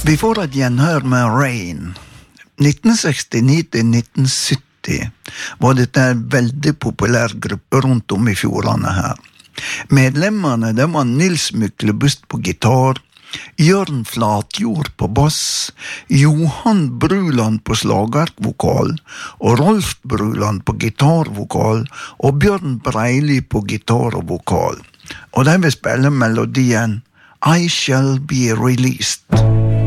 Vi får et gjenhør med Rain. 1969-1970 var dette en veldig populær gruppe rundt om i fjordene her. Medlemmene det var Nils Myklebust på gitar, Jørn Flatjord på bass, Johan Bruland på slagervokal, og Rolf Bruland på gitarvokal, og Bjørn Breili på gitar og vokal. Og de vil spille melodien I Shall Be Released.